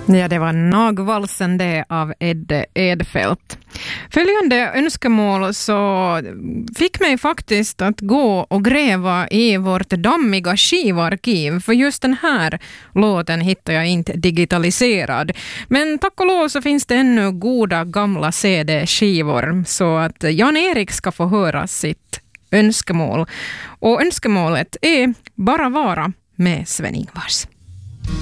Ja, det var Nagvalsen det av Edde Edfeldt. Följande önskemål så fick mig faktiskt att gå och gräva i vårt dammiga skivarkiv. För just den här låten hittar jag inte digitaliserad. Men tack och lov så finns det ännu goda gamla CD-skivor. Så att Jan-Erik ska få höra sitt önskemål. Och önskemålet är Bara vara med Sven-Ingvars.